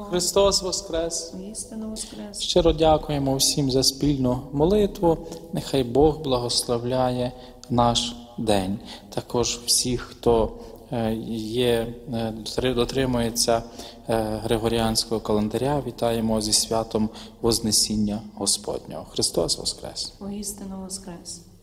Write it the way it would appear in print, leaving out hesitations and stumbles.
Христос воскрес! Воістину воскрес! Щиро дякуємо всім за спільну молитву. Нехай Бог благословляє наш день. Також всіх, хто дотримується Григоріанського календаря, вітаємо зі святом Вознесіння Господнього. Христос воскрес! Воістину воскрес!